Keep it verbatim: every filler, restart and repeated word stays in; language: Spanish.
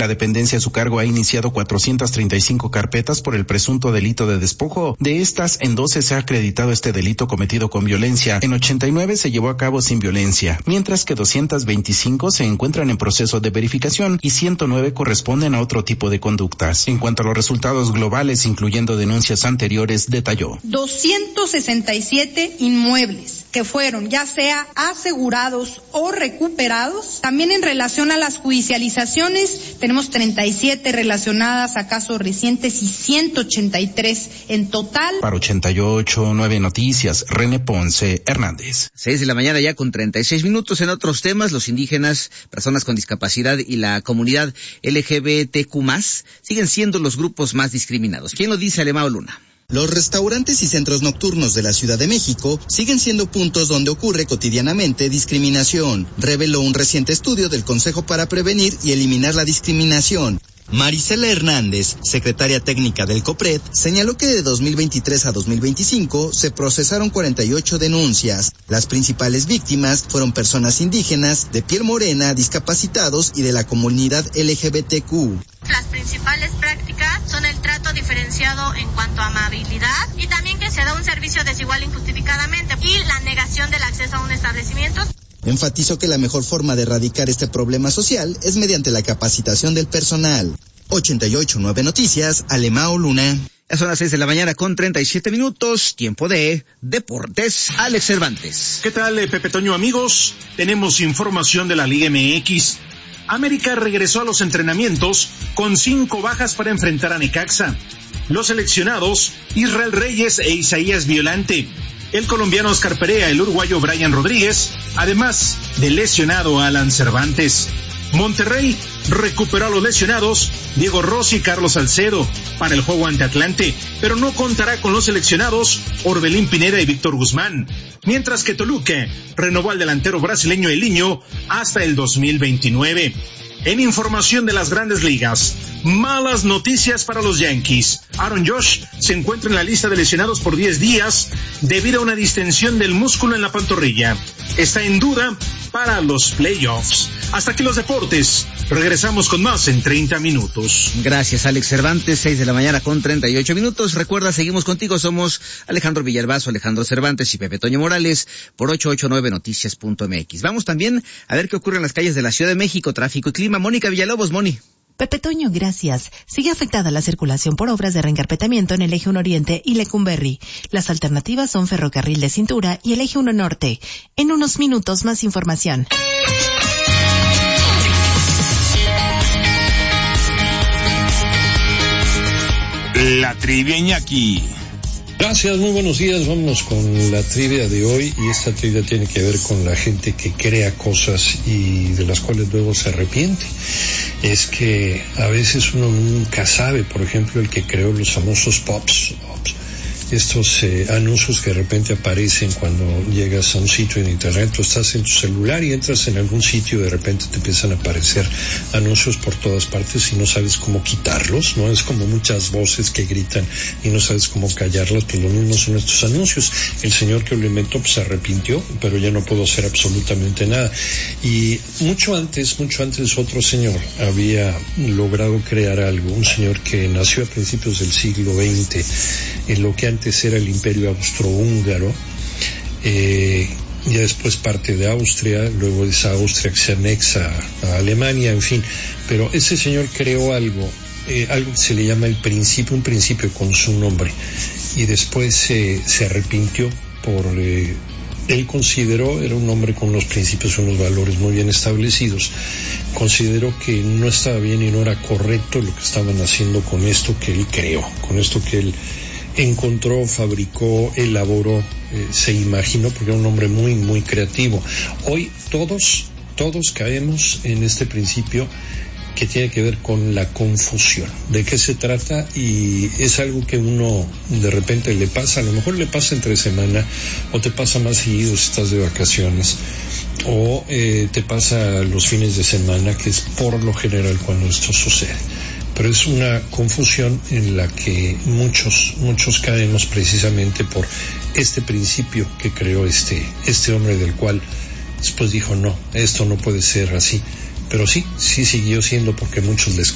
La dependencia a su cargo ha iniciado cuatrocientas treinta y cinco carpetas por el presunto delito de despojo. De estas, en doce se ha acreditado este delito cometido con violencia. En ochenta y nueve se llevó a cabo sin violencia, mientras que doscientas veinticinco se encuentran en proceso de verificación y ciento nueve corresponden a otro tipo de conductas. En cuanto a los resultados globales, incluyendo denuncias anteriores, detalló doscientos sesenta y siete inmuebles que fueron ya sea asegurados o recuperados. También en relación a las judicializaciones, tenemos treinta y siete relacionadas a casos recientes y ciento ochenta y tres en total. Para ochenta y ocho, nueve Noticias, René Ponce Hernández. Seis de la mañana ya con treinta y seis minutos. En otros temas, los indígenas, personas con discapacidad y la comunidad L G B T Q más, siguen siendo los grupos más discriminados. ¿Quién lo dice, Alemao Luna? Los restaurantes y centros nocturnos de la Ciudad de México siguen siendo puntos donde ocurre cotidianamente discriminación, reveló un reciente estudio del Consejo para Prevenir y Eliminar la Discriminación. Marisela Hernández, secretaria técnica del COPRED, señaló que de dos mil veintitrés a dos mil veinticinco se procesaron cuarenta y ocho denuncias. Las principales víctimas fueron personas indígenas, de piel morena, discapacitados y de la comunidad L G B T Q. Las principales prácticas son el trato diferenciado en cuanto a amabilidad y también que se da un servicio desigual injustificadamente y la negación del acceso a un establecimiento. Enfatizó que la mejor forma de erradicar este problema social es mediante la capacitación del personal. ochenta y ocho, nueve Noticias, Alemao Luna. Ya son las seis de la mañana con treinta y siete minutos, tiempo de Deportes. Alex Cervantes. ¿Qué tal, Pepe Toño, amigos? Tenemos información de la Liga M X. América regresó a los entrenamientos con cinco bajas para enfrentar a Necaxa. Los seleccionados, Israel Reyes e Isaías Violante. El colombiano Oscar Perea, el uruguayo Brian Rodríguez, además del lesionado Alan Cervantes. Monterrey recuperó a los lesionados Diego Rossi y Carlos Salcedo para el juego ante Atlante, pero no contará con los seleccionados Orbelín Pineda y Víctor Guzmán, mientras que Toluca renovó al delantero brasileño Eliño hasta el dos mil veintinueve. En información de las grandes ligas, malas noticias para los Yankees. Aaron Josh se encuentra en la lista de lesionados por diez días debido a una distensión del músculo en la pantorrilla. Está en duda para los playoffs. Hasta aquí los deportes. Regresamos con más en treinta minutos. Gracias, Alex Cervantes. seis de la mañana con treinta y ocho minutos. Recuerda, seguimos contigo. Somos Alejandro Villalbazo, Alejandro Cervantes y Pepe Toño Morales por ochocientos ochenta y nueve noticias punto m x. Vamos también a ver qué ocurre en las calles de la Ciudad de México. Tráfico y clima. Mónica Villalobos, Moni. Pepe Toño, gracias. Sigue afectada la circulación por obras de reencarpetamiento en el Eje uno Oriente y Lecumberri. Las alternativas son ferrocarril de cintura y el Eje uno Norte. En unos minutos más información. La trivia Iñaki. Gracias, muy buenos días. Vámonos con la trivia de hoy, y esta trivia tiene que ver con la gente que crea cosas y de las cuales luego se arrepiente. Es que a veces uno nunca sabe, por ejemplo, el que creó los famosos pops, pops estos eh, anuncios que de repente aparecen cuando llegas a un sitio en internet. Tú estás en tu celular y entras en algún sitio y de repente te empiezan a aparecer anuncios por todas partes y no sabes cómo quitarlos, ¿no? Es como muchas voces que gritan y no sabes cómo callarlas. Pues lo mismo son estos anuncios. El señor que lo inventó pues se arrepintió, pero ya no pudo hacer absolutamente nada. Y mucho antes, mucho antes otro señor había logrado crear algo, un señor que nació a principios del siglo veinte, en lo que antes era el Imperio Austrohúngaro, eh, ya después parte de Austria, luego de esa Austria que se anexa a Alemania, en fin. Pero ese señor creó algo, eh, algo que se le llama el principio, un principio con su nombre, y después eh, se arrepintió por... Eh, él consideró, era un hombre con unos principios, unos valores muy bien establecidos, consideró que no estaba bien y no era correcto lo que estaban haciendo con esto que él creó, con esto que él encontró, fabricó, elaboró, eh, se imaginó, porque era un hombre muy, muy creativo. Hoy todos, todos caemos en este principio que tiene que ver con la confusión. ¿De qué se trata? Y es algo que uno de repente le pasa, a lo mejor le pasa entre semana, o te pasa más seguido si estás de vacaciones, o eh, te pasa los fines de semana, que es por lo general cuando esto sucede. Pero es una confusión en la que muchos, muchos caemos precisamente por este principio que creó este, este hombre, del cual después dijo, no, esto no puede ser así. Pero sí, sí siguió siendo, porque muchos les